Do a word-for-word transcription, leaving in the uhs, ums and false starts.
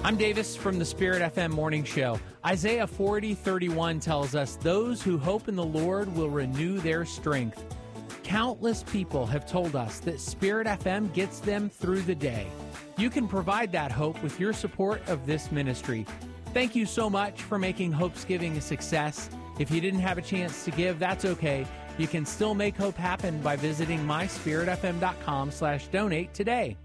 I'm Davis from the Spirit F M Morning Show. Isaiah forty thirty-one tells us, those who hope in the Lord will renew their strength. Countless people have told us that Spirit F M gets them through the day. You can provide that hope with your support of this ministry. Thank you so much for making Hope's Giving a success. If you didn't have a chance to give, that's okay. You can still make hope happen by visiting my spirit f m dot com slash donate today.